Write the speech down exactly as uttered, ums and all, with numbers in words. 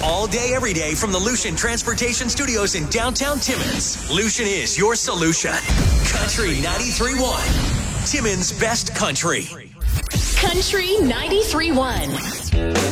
all day, every day from the Lucian Transportation Studios in downtown Timmins. Lucian is your solution. Country ninety-three point one. Timmins' best country. Country ninety-three point one.